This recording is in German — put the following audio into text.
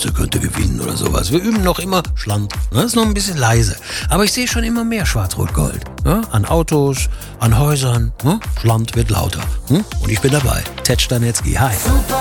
Wüste könnte gewinnen oder sowas. Wir üben noch immer Schland. Das ist noch ein bisschen leise. Aber ich sehe schon immer mehr Schwarz-Rot-Gold. Ja, an Autos, an Häusern. Schland wird lauter. Und ich bin dabei. Ted Stanetzky, hi.